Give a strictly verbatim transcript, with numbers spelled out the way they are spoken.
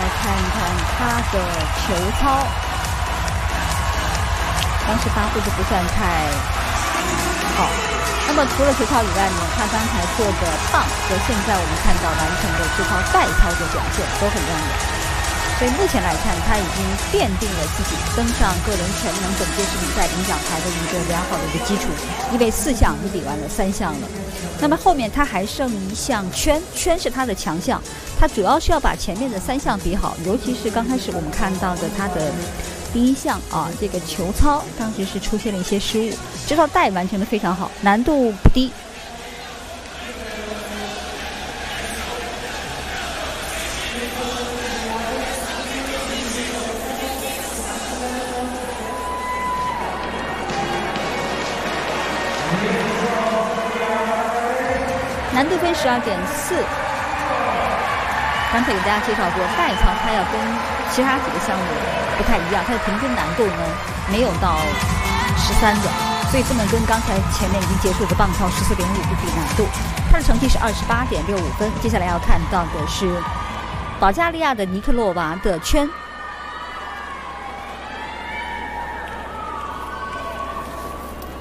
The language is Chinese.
看一看他的球操，当时发挥的不算太好。那么除了球操以外呢，他刚才做的棒和现在我们看到完成的这套带操的表现都很亮眼。所以目前来看，他已经奠定了自己登上个人全能本届世比赛领奖台的一个良好的一个基础，因为四项已比完了三项了。那么后面他还剩一项圈，圈是他的强项，他主要是要把前面的三项比好，尤其是刚开始我们看到的他的第一项啊，这个球操当时是出现了一些失误，这套带完成的非常好，难度不低。难度分十二点四。刚才给大家介绍过，带操它要跟其他几个项目不太一样，它的平均难度呢没有到十三的，所以不能跟刚才前面已经结束的棒操十四点五不比难度。它的成绩是二十八点六五分。接下来要看到的是保加利亚的尼克洛娃的圈